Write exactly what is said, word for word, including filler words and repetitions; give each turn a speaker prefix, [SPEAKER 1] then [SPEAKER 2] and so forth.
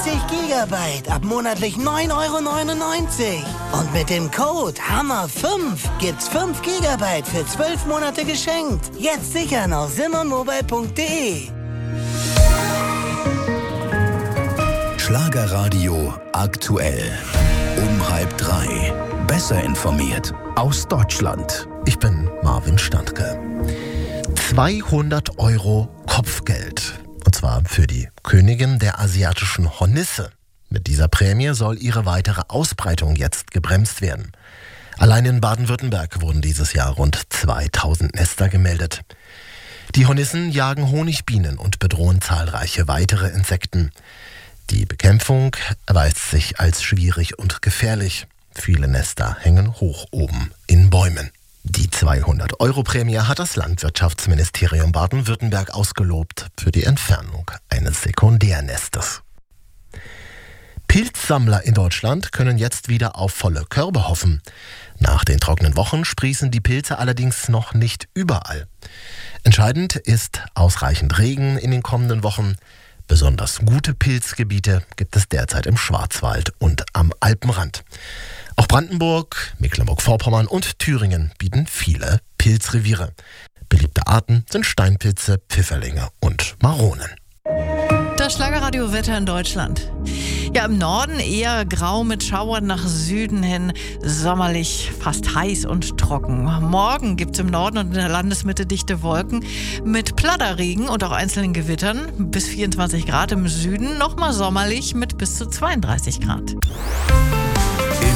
[SPEAKER 1] dreißig Gigabyte ab monatlich neun Euro neunundneunzig. Und mit dem Code Hammer fünf gibt's fünf Gigabyte für zwölf Monate geschenkt. Jetzt sichern auf simonmobile punkt de.
[SPEAKER 2] Schlagerradio aktuell. Um halb drei. Besser informiert aus Deutschland.
[SPEAKER 3] Ich bin Marvin Standke. zweihundert Euro Kopfgeld. Und zwar für die Königin der asiatischen Hornisse. Mit dieser Prämie soll ihre weitere Ausbreitung jetzt gebremst werden. Allein in Baden-Württemberg wurden dieses Jahr rund zweitausend Nester gemeldet. Die Hornissen jagen Honigbienen und bedrohen zahlreiche weitere Insekten. Die Bekämpfung erweist sich als schwierig und gefährlich. Viele Nester hängen hoch oben in Bäumen. Die zweihundert Euro Prämie hat das Landwirtschaftsministerium Baden-Württemberg ausgelobt für die Entfernung eines Sekundärnestes. Pilzsammler in Deutschland können jetzt wieder auf volle Körbe hoffen. Nach den trockenen Wochen sprießen die Pilze allerdings noch nicht überall. Entscheidend ist ausreichend Regen in den kommenden Wochen. Besonders gute Pilzgebiete gibt es derzeit im Schwarzwald und am Alpenrand. Auch Brandenburg, Mecklenburg-Vorpommern und Thüringen bieten viele Pilzreviere. Beliebte Arten sind Steinpilze, Pfifferlinge und Maronen.
[SPEAKER 4] Das Schlagerradio-Wetter in Deutschland. Ja, im Norden eher grau mit Schauern, nach Süden hin sommerlich, fast heiß und trocken. Morgen gibt es im Norden und in der Landesmitte dichte Wolken mit Platterregen und auch einzelnen Gewittern. Bis vierundzwanzig Grad im Süden, nochmal sommerlich mit bis zu zweiunddreißig Grad.